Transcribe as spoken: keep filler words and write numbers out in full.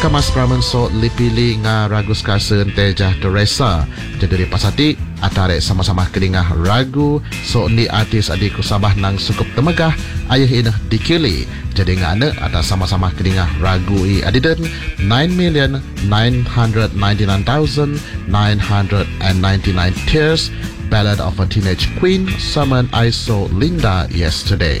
Kamas Pramen so lipili nga ragu skasen tejah Teresa. Jadi pasati atare sama-sama kedingah ragu so ni artis adiku sabah nang sukup temegah ayah inah dikili. Jadi nga ane ada sama-sama kedingah ragu i adiden nine million nine hundred ninety-nine thousand nine hundred ninety-nine tears Ballad of a Teenage Queen summoned I Saw Linda Yesterday.